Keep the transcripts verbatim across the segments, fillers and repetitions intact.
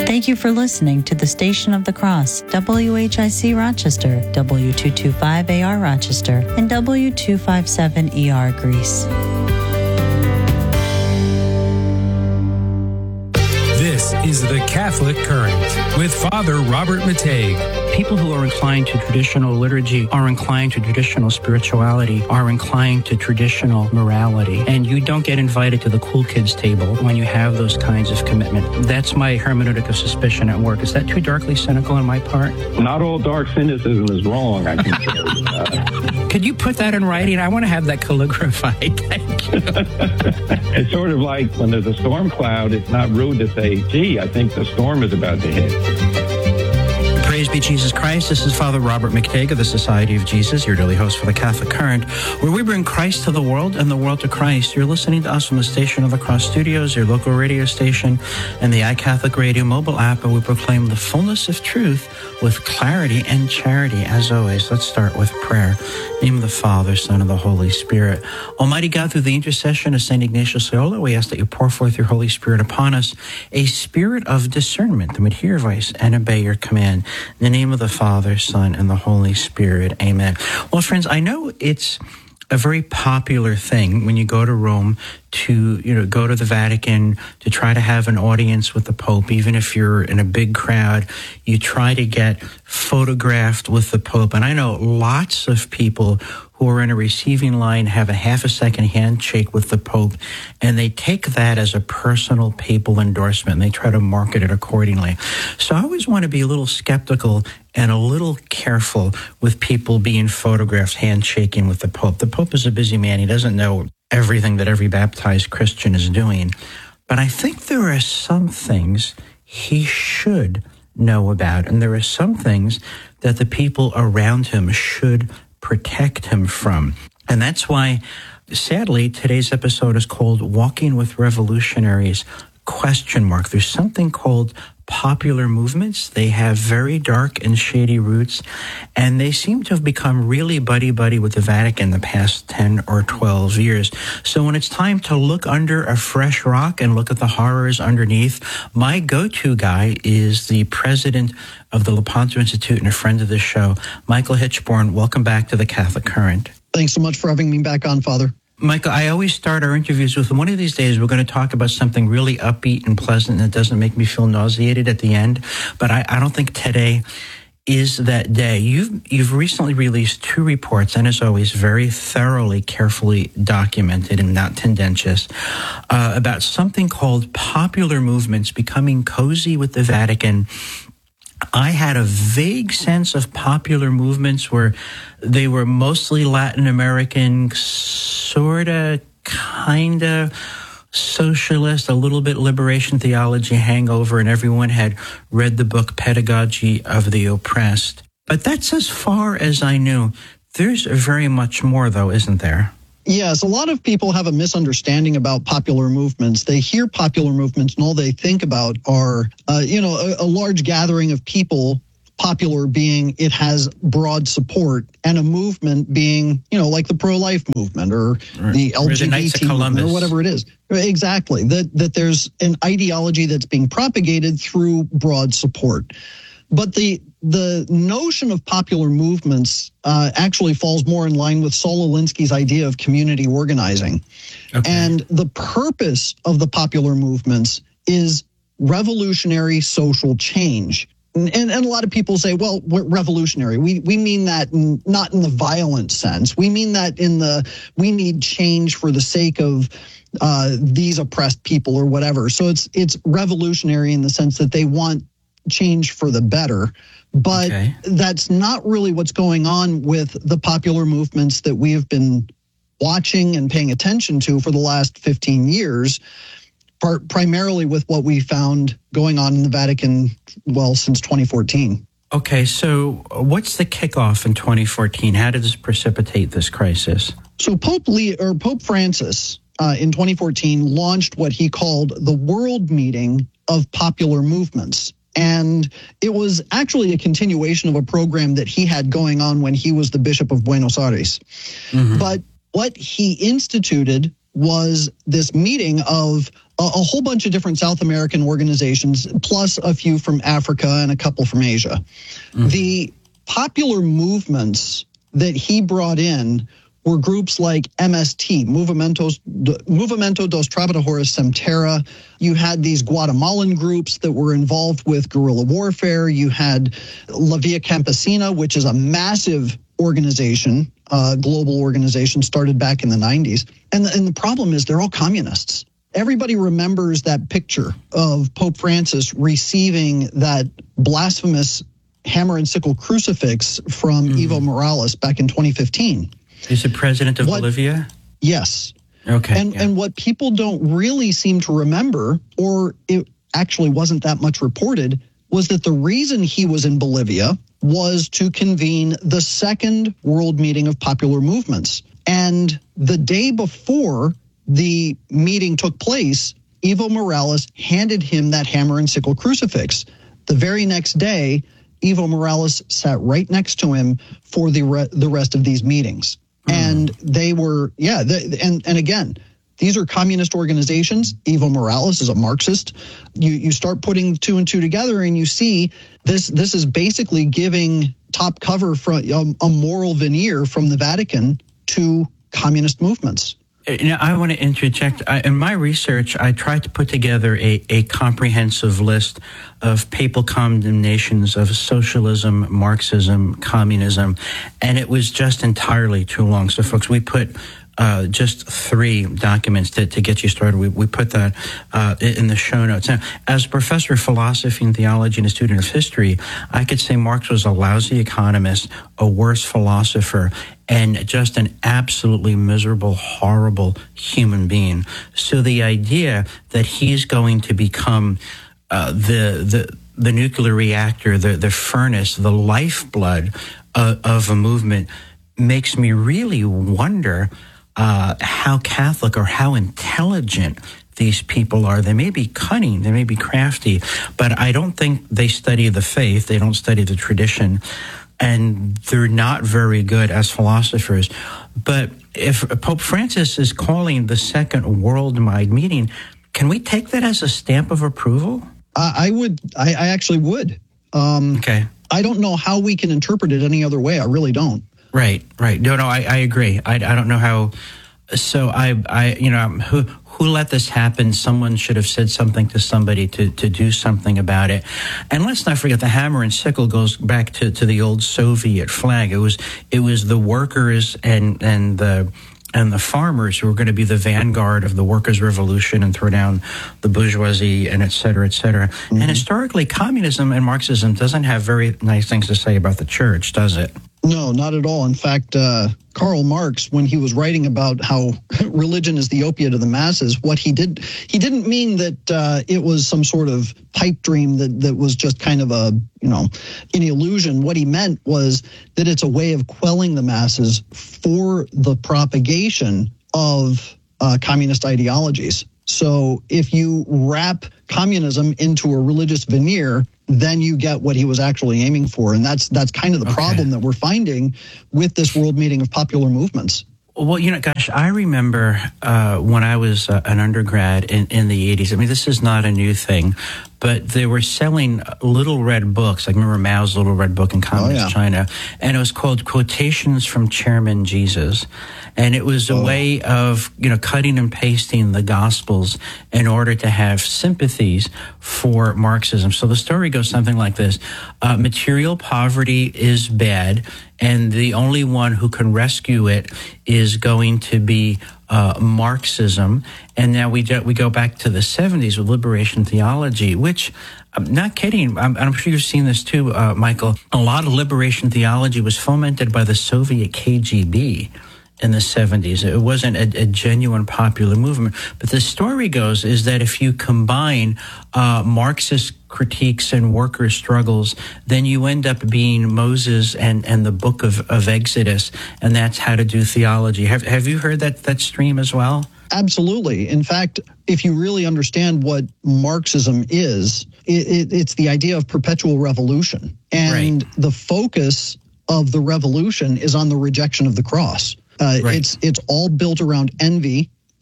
Thank you for listening to the Station of the Cross, W H I C Rochester, W two twenty-five A R Rochester, and W two fifty-seven E R Greece. This is the Catholic Current with Father Robert Matague. People who are inclined to traditional liturgy are inclined to traditional spirituality, are inclined to traditional morality. And you don't get invited to the cool kids table when you have those kinds of commitment. That's my hermeneutic of suspicion at work. Is that too darkly cynical on my part? Not all dark cynicism is wrong, I can say. Uh, Could you put that in writing? I want to have that calligraphied. Thank you. It's sort of like when there's a storm cloud, it's not rude to say, gee, I think the storm is about to hit. Praise be Jesus Christ. This is Father Robert McTague of the Society of Jesus, your daily host for the Catholic Current, where we bring Christ to the world and the world to Christ. You're listening to us from the Station of the Cross Studios, your local radio station, and the iCatholic Radio mobile app, and we proclaim the fullness of truth with clarity and charity. As always, let's start with prayer. In the name of the Father, Son, and the Holy Spirit. Almighty God, through the intercession of Saint Ignatius Loyola, we ask that you pour forth your Holy Spirit upon us, a spirit of discernment that would hear your voice and obey your command. In the name of the Father, Son, and the Holy Spirit. Amen. Well, friends, I know it's a very popular thing when you go to Rome to, you know, go to the Vatican to try to have an audience with the Pope. Even if you're in a big crowd, you try to get photographed with the Pope. And I know lots of people who are in a receiving line have a half a second handshake with the Pope, and they take that as a personal papal endorsement, and they try to market it accordingly. So I always want to be a little skeptical and a little careful with people being photographed handshaking with the Pope. The Pope is a busy man. He doesn't know everything that every baptized Christian is doing. But I think there are some things he should know about, and there are some things that the people around him should protect him from. And that's why, sadly, today's episode is called Walking with Revolutionaries, question mark. There's something called popular movements. They have very dark and shady roots, and they seem to have become really buddy-buddy with the Vatican the past ten or twelve years. So when it's time to look under a fresh rock and look at the horrors underneath, my go-to guy is the president of the Lepanto Institute and a friend of this show, Michael Hitchborn. Welcome back to the Catholic Current. Thanks so much for having me back on, Father. Michael, I always start our interviews with, one of these days we're going to talk about something really upbeat and pleasant that doesn't make me feel nauseated at the end, but I, I don't think today is that day. You've, you've recently released two reports, and as always, very thoroughly, carefully documented and not tendentious, uh, about something called popular movements becoming cozy with the Vatican. I had a vague sense of popular movements where they were mostly Latin American, sort of, kind of socialist, a little bit liberation theology hangover, and everyone had read the book Pedagogy of the Oppressed. But that's as far as I knew. There's very much more, though, isn't there? Yes, a lot of people have a misunderstanding about popular movements. They hear popular movements and all they think about are, uh, you know, a, a large gathering of people, popular being it has broad support, and a movement being, you know, like the pro-life movement or right. the L G B T movement or whatever it is. Exactly, that, that there's an ideology that's being propagated through broad support. But the the notion of popular movements uh, actually falls more in line with Saul Alinsky's idea of community organizing. Okay. And the purpose of the popular movements is revolutionary social change. And, and, and a lot of people say, well, we're revolutionary. We we mean that in, not in the violent sense. We mean that in the, we need change for the sake of uh, these oppressed people or whatever. So it's it's revolutionary in the sense that they want change for the better. But okay. that's not really what's going on with the popular movements that we have been watching and paying attention to for the last fifteen years, part, primarily with what we found going on in the Vatican, well, since twenty fourteen. Okay, so what's the kickoff in twenty fourteen? How did this precipitate this crisis? So Pope Lee, or Pope Francis uh, in twenty fourteen launched what he called the World Meeting of Popular Movements. And it was actually a continuation of a program that he had going on when he was the Bishop of Buenos Aires. Mm-hmm. But what he instituted was this meeting of a, a whole bunch of different South American organizations, plus a few from Africa and a couple from Asia. Mm-hmm. The popular movements that he brought in were groups like M S T, Movimientos, Movimento dos Trabajadores Sem Terra. You had these Guatemalan groups that were involved with guerrilla warfare. You had La Via Campesina, which is a massive organization, uh, global organization, started back in the nineties. And the, and the problem is they're all communists. Everybody remembers that picture of Pope Francis receiving that blasphemous hammer and sickle crucifix from mm-hmm. Evo Morales back in twenty fifteen. Is it president of what, Bolivia? Yes. Okay. And yeah. and what people don't really seem to remember, or it actually wasn't that much reported, was that the reason he was in Bolivia was to convene the second World Meeting of Popular Movements. And the day before the meeting took place, Evo Morales handed him that hammer and sickle crucifix. The very next day, Evo Morales sat right next to him for the re- the rest of these meetings. Mm. And they were, yeah, the, and, and again, these are communist organizations. Evo Morales is a Marxist. You you start putting two and two together and you see this this is basically giving top cover from a, a moral veneer from the Vatican to communist movements. Now, I want to interject. I, in my research, I tried to put together a, a comprehensive list of papal condemnations of socialism, Marxism, communism, and it was just entirely too long. So, folks, we put uh, just three documents to, to get you started. We, we put that uh, in the show notes. Now, as a professor of philosophy and theology and a student of history, I could say Marx was a lousy economist, a worse philosopher, and just an absolutely miserable, horrible human being. So the idea that he's going to become uh, the the the nuclear reactor, the the furnace, the lifeblood of, of a movement makes me really wonder uh, how Catholic or how intelligent these people are. They may be cunning, they may be crafty, but I don't think they study the faith. They don't study the tradition. And they're not very good as philosophers. But if Pope Francis is calling the second worldwide meeting, can we take that as a stamp of approval? Uh, I would. I, I actually would. Um, okay. I don't know how we can interpret it any other way. I really don't. Right. Right. No. No. I, I agree. I, I don't know how. So I. I. You know. Who. Who let this happen? Someone should have said something to somebody to, to do something about it. And let's not forget the hammer and sickle goes back to, to the old Soviet flag. It was it was the workers and and the and the farmers who were going to be the vanguard of the workers' revolution and throw down the bourgeoisie and et cetera, et cetera. Mm-hmm. And historically, communism and Marxism doesn't have very nice things to say about the church, does it? No, not at all. In fact, uh, Karl Marx, when he was writing about how religion is the opiate of the masses, what he did, he didn't mean that uh, it was some sort of pipe dream that, that was just kind of a, you know, an illusion. What he meant was that it's a way of quelling the masses for the propagation of uh, communist ideologies. So if you wrap communism into a religious veneer, then you get what he was actually aiming for. And that's that's kind of the okay. problem that we're finding with this World Meeting of Popular Movements. Well, you know, gosh, I remember uh, when I was uh, an undergrad in, in the eighties. I mean, this is not a new thing, but they were selling little red books. I remember Mao's little red book in Communist oh, yeah. China, and it was called Quotations from Chairman Jesus. And it was a oh. way of, you know, cutting and pasting the Gospels in order to have sympathies for Marxism. So the story goes something like this. Uh, material poverty is bad, and the only one who can rescue it is going to be uh, Marxism. And now we do, we go back to the seventies with liberation theology, which, I'm not kidding, I'm, I'm sure you've seen this too, uh, Michael. A lot of liberation theology was fomented by the Soviet K G B in the seventies. It wasn't a, a genuine popular movement. But the story goes is that if you combine uh, Marxist critiques and worker struggles, then you end up being Moses and, and the book of, of Exodus, and that's how to do theology. Have have you heard that, that stream as well? Absolutely. In fact, if you really understand what Marxism is, it, it, it's the idea of perpetual revolution. And right. the focus of the revolution is on the rejection of the cross. Uh, right. It's it's all built around envy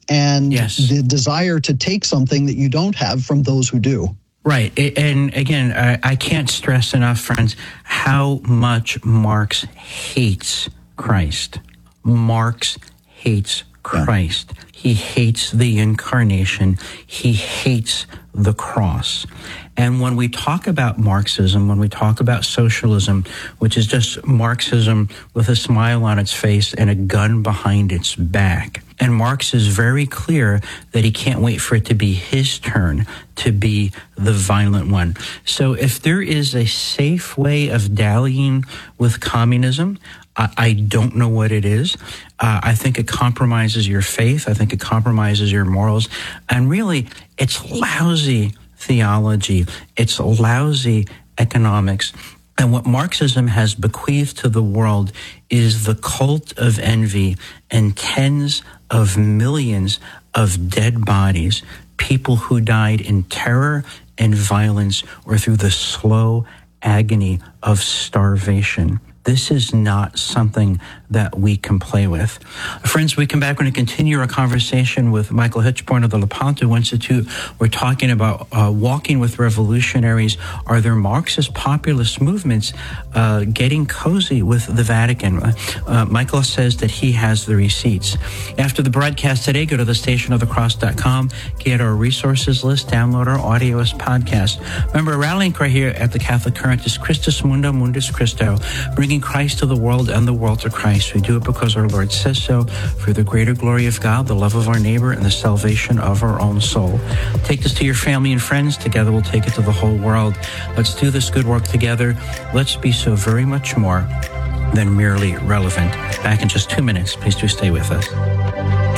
and yes. the desire to take something that you don't have from those who do. Right. And again, I, I can't stress enough, friends, how much Marx hates Christ. Marx hates Christ. Yeah. He hates the incarnation. He hates the cross. And when we talk about Marxism, when we talk about socialism, which is just Marxism with a smile on its face and a gun behind its back, and Marx is very clear that he can't wait for it to be his turn to be the violent one. So if there is a safe way of dallying with communism, I, I don't know what it is. Uh, I think it compromises your faith. I think it compromises your morals. And really, it's lousy theology. It's lousy economics. And what Marxism has bequeathed to the world is the cult of envy and tens of millions of dead bodies, people who died in terror and violence or through the slow agony of starvation. This is not something that we can play with. Friends, we come back. We're going to continue our conversation with Michael Hichborn of the Lepanto Institute. We're talking about uh, walking with revolutionaries. Are there Marxist populist movements uh, getting cozy with the Vatican? Uh, uh, Michael says that he has the receipts. After the broadcast today, go to the station of the cross dot com, get our resources list, download our audio as podcast. Remember, our rallying cry here at the Catholic Current is Christus Mundo, Mundus Christo, bringing Christ to the world and the world to Christ. We do it because our Lord says so, for the greater glory of God, the love of our neighbor, and the salvation of our own soul. Take this to your family and friends. Together we'll take it to the whole world. Let's do this good work together. Let's be so very much more than merely relevant. Back in just two minutes. Please do stay with us.